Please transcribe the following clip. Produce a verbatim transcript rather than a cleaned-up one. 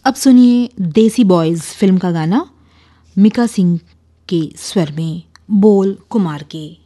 अब सुनिए देसी बॉयज़ फिल्म का गाना मिका सिंह के स्वर में, बोल कुमार के।